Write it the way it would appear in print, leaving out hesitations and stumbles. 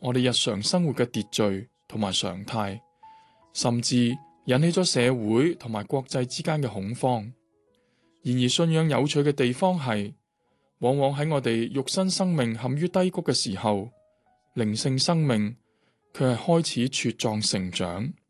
我哋日常生活嘅秩序同埋常態，甚至引起咗社會同埋國際之間嘅恐慌。然而，信仰有趣嘅地方係，往往喺我哋肉身生命陷於低谷嘅時候，靈性生命卻係開始茁壯成長。